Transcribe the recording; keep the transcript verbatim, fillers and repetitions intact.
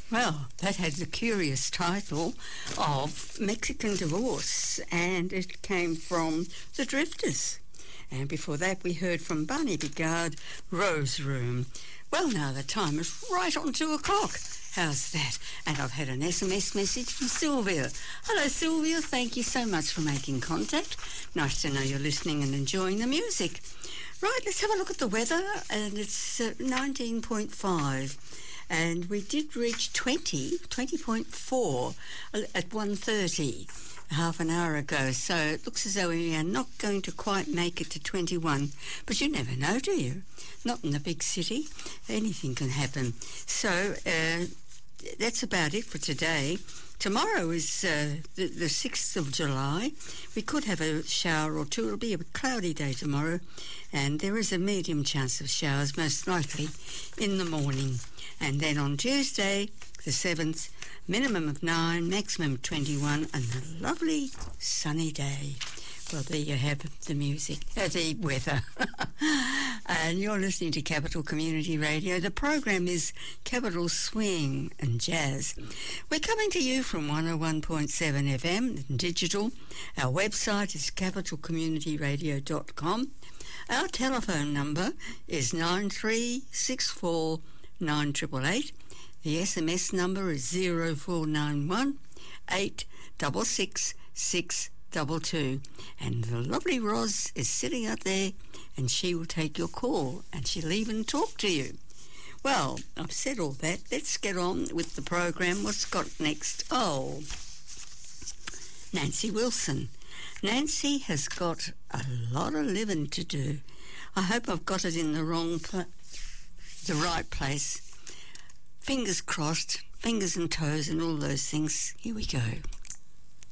Well, that had the curious title of Mexican Divorce, and it came from The Drifters. And before that, we heard from Barney Bigard, Rose Room. Well, now the time is right on two o'clock. How's that? And I've had an S M S message from Sylvia. Hello, Sylvia. Thank you so much for making contact. Nice to know you're listening and enjoying the music. Right, let's have a look at the weather, and it's uh, nineteen point five. And we did reach twenty, twenty point four at one thirty, half an hour ago. So it looks as though we are not going to quite make it to twenty-one. But you never know, do you? Not in the big city. Anything can happen. So uh, that's about it for today. Tomorrow is uh, the, the sixth of July. We could have a shower or two. It'll be a cloudy day tomorrow. And there is a medium chance of showers, most likely in the morning. And then on Tuesday, the seventh, minimum of nine, maximum of twenty-one, and a lovely sunny day. Well, there you have the music, uh, the weather. And you're listening to Capital Community Radio. The program is Capital Swing and Jazz. We're coming to you from one oh one point seven F M and digital. Our website is capital community radio dot com. Our telephone number is nine three six four nine eight eight eight. The S M S number is zero four nine one eight six six six two two. And the lovely Roz is sitting out there, and she will take your call, and she'll even talk to you. Well, I've said all that. Let's get on with the program. What's got next? Oh, Nancy Wilson. Nancy has got a lot of living to do. I hope I've got it in the wrong pla- the right place. Fingers crossed, fingers and toes and all those things. Here we go.